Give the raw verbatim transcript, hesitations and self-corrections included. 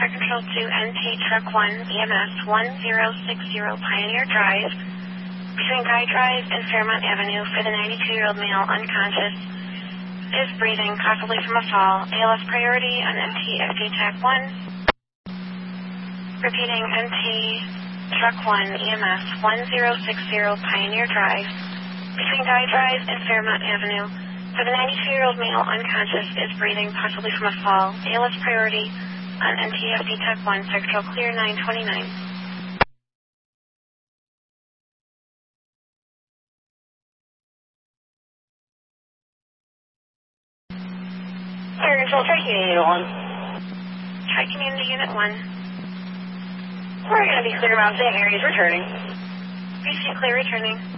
Fire Control to N T Truck one, E M S one zero six zero Pioneer Drive, between Guy Drive and Fairmont Avenue for the ninety-two-year-old male unconscious, is breathing, possibly from a fall. A L S priority on N T F D T A C one. Repeating, N T Truck one, E M S one zero six zero Pioneer Drive, between Guy Drive and Fairmont Avenue for the ninety-two-year-old male unconscious, is breathing, possibly from a fall. A L S priority on N T F D T A C one. Fire Control clear nine twenty-nine. Fire Control, try Community Unit one. Try Community Unit one. We're going to be clear about Saint Mary's returning. Receive clear returning.